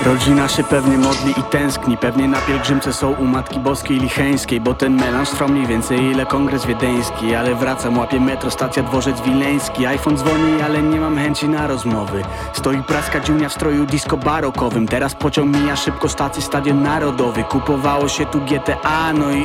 Rodzina się pewnie modli i tęskni. Pewnie na pielgrzymce są u Matki Boskiej Licheńskiej, bo ten melanż trwa mniej więcej ile kongres wiedeński. Ale wracam, łapię metro, stacja Dworzec Wileński. iPhone dzwoni, ale nie mam chęci na rozmowy. Stoi praska dziunia w stroju disco barokowym. Teraz pociąg mija szybko stację Stadion Narodowy. Kupowało się tu GTA, no i